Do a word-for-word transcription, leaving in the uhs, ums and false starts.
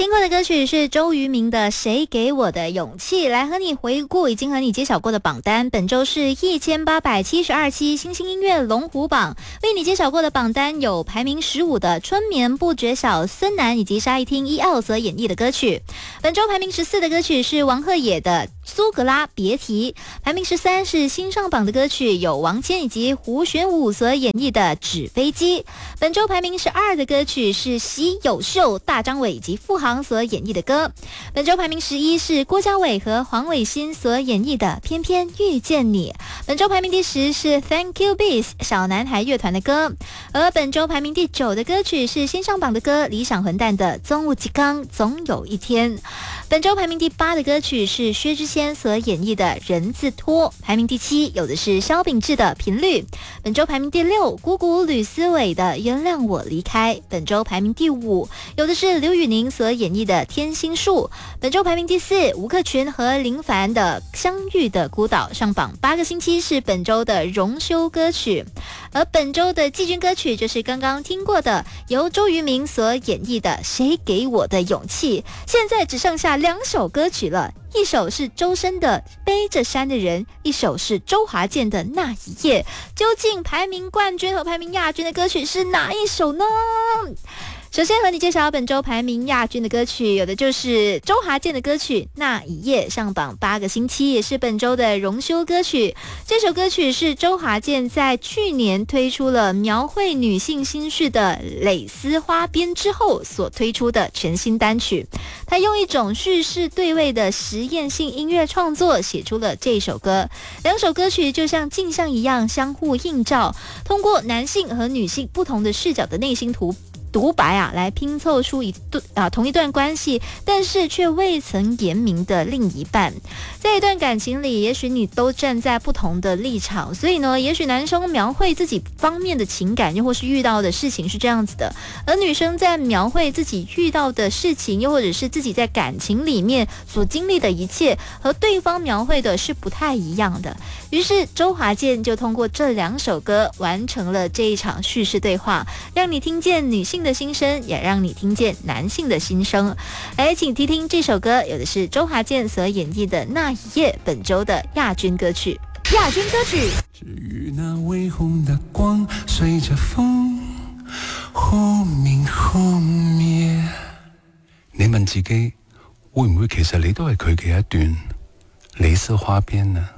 听过的歌曲是周渝民的《谁给我的勇气》，来和你回顾已经和你揭晓过的榜单。本周是一千八百七十二期新兴音乐龙虎榜，为你揭晓过的榜单有排名十五的《春眠不觉晓》孙楠以及沙一汀一奥所演绎的歌曲。本周排名十四的歌曲是王鹤野的苏格拉别提，排名十三是新上榜的歌曲，有王谦以及胡玄武所演绎的纸飞机。本周排名十二的歌曲是喜有秀、大张伟以及付航所演绎的歌。本周排名十一是郭嘉伟和黄伟欣所演绎的偏偏遇见你。本周排名第十是 Thank You Bees 小男孩乐团的歌。而本周排名第九的歌曲是新上榜的歌，理想混蛋的总有一天总有一天。本周排名第八的歌曲是薛之谦所演绎的人字拖。排名第七有的是萧秉治的频率。本周排名第六姑姑吕思伟的原谅我离开。本周排名第五有的是刘宇宁所演绎的天心树。本周排名第四吴克群和林凡的相遇的孤岛，上榜八个星期，是本周的荣休歌曲。而本周的季军歌曲就是刚刚听过的由周渝民所演绎的谁给我的勇气。现在只剩下两首歌曲了，一首是周深的背着山的人，一首是周华健的那一夜。究竟排名冠军和排名亚军的歌曲是哪一首呢？首先和你介绍本周排名亚军的歌曲，有的就是周华健的歌曲《那一夜》，上榜八个星期，也是本周的荣休歌曲。这首歌曲是周华健在去年推出了描绘女性心事的《蕾丝花边》之后所推出的全新单曲。他用一种叙事对位的实验性音乐创作写出了这首歌。两首歌曲就像镜像一样相互映照，通过男性和女性不同的视角的内心图独白啊，来拼凑出一对啊同一段关系，但是却未曾言明的另一半。在一段感情里，也许你都站在不同的立场，所以呢，也许男生描绘自己方面的情感，又或是遇到的事情是这样子的，而女生在描绘自己遇到的事情，又或者是自己在感情里面所经历的一切，和对方描绘的是不太一样的。于是周华健就通过这两首歌完成了这一场叙事对话，让你听见女性的心声，也让你听见男性的心声。来，请听听这首歌，有的是周华健所演绎的《那一夜》，本周的亚军歌曲。亚军歌曲。 至于那微红的光，随着風忽明忽滅。你問自己，會唔會其實你都係佢嘅一段蕾絲花邊呢？